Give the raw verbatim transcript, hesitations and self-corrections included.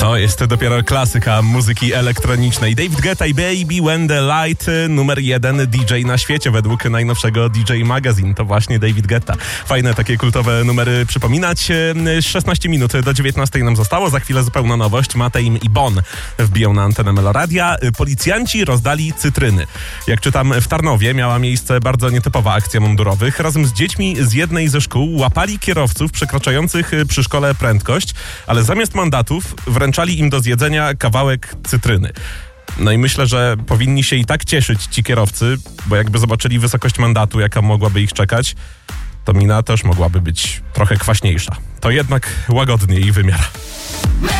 To jest dopiero klasyka muzyki elektronicznej. David Guetta i Baby When the Light, numer jeden D J na świecie według najnowszego D J Magazine. To właśnie David Guetta. Fajne takie kultowe numery przypominać. szesnaście minut do dziewiętnastej nam zostało. Za chwilę zupełna nowość. Mateim i Bon wbiją na antenę Meloradia. Policjanci rozdali cytryny. Jak czytam, w Tarnowie miała miejsce bardzo nietypowa akcja mundurowych. Razem z dziećmi z jednej ze szkół łapali kierowców przekraczających przy szkole prędkość, ale zamiast mandatów wręczali im do zjedzenia kawałek cytryny. No i myślę, że powinni się i tak cieszyć ci kierowcy, bo jakby zobaczyli wysokość mandatu, jaka mogłaby ich czekać, to mina też mogłaby być trochę kwaśniejsza. To jednak łagodniej wymiar.